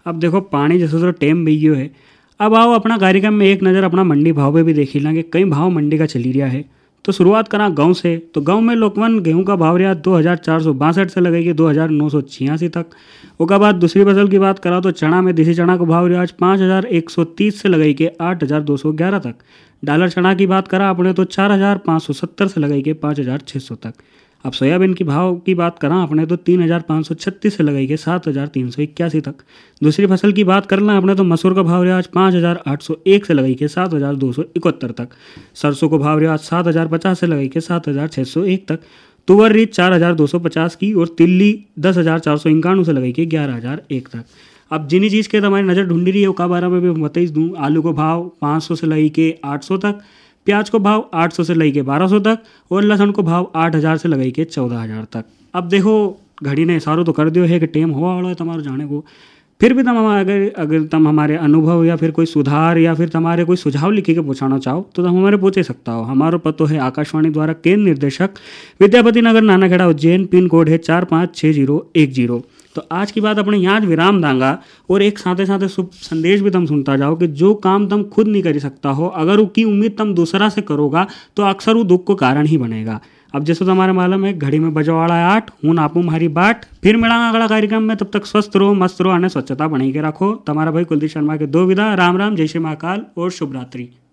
अब देखो पानी जैसे तो टेम बी गयो है। अब आओ अपना कार्यक्रम में एक नज़र अपना मंडी भाव पे भी देख लेंगे कई भाव मंडी का चली रहा है। तो शुरुआत करा गांव से। तो गांव में लोकवन गेहूं का भाव रहा 2462 से लगाई के 2986 तक। उसके बाद दूसरी फसल की बात करा तो चना में देसी चना का भाव रहा आज 5130 से लगाई के 8211 तक। डॉलर चना की बात करा अपने तो 4570 से लगाई के 5600 तक। अब सोयाबीन की भाव की बात करा अपने तो 3536 से लगाई के 7381 तक। दूसरी फसल की बात करना अपने तो मसूर का भाव रहा आज 5801 से लगाई के 7271 तक। सरसों को भाव रहा आज 7050 से लगाई के 7601 तक। तुवर रीत 4250 की और तिल्ली 10491 से लगाई के 11001 तक। अब जिनी चीज़ के तुम्हारी नज़र ढूंढी रही है उसका बारे में भी बता दूँ। आलू को भाव 500 से लगाई के 800 तक, प्याज को भाव 800 से लगाई के 1200 तक और लहसुन को भाव 8000 से लगाई के 14000 तक। अब देखो घड़ी ने इशारों तो कर दियो है कि टेम हुआ वाला है तुम्हारे जाने को। फिर भी तुम अगर तुम हमारे अनुभव या फिर कोई सुधार या फिर तुम्हारे कोई सुझाव लिखे के पूछाना चाहो तो तुम हमारे पूछे सकता हो। हमारा पतो है आकाशवाणी द्वारा केंद्र निर्देशक विद्यापति नगर नानाखेड़ा उज्जैन, पिन कोड है 456010। तो आज की बात अपने यहाँ विराम दांगा और एक साथ साथ शुभ संदेश भी तुम सुनता जाओ कि जो काम तुम खुद नहीं कर सकता हो अगर उसकी उम्मीद तुम दूसरा से करोगा तो अक्सर वो दुख को कारण ही बनेगा। अब जैसे तुम्हारे मालूम है घड़ी में बजवाड़ा 8 हूँ नापू हमारी बाट। फिर मिलांगा अगला कार्यक्रम में, तब तक स्वस्थ रहो, मस्त रहो, अन्य स्वच्छता बनी के रखो। तुम्हारा भाई कुलदीप शर्मा के दो विदा। राम राम, जय श्री महाकाल और शुभ रात्रि।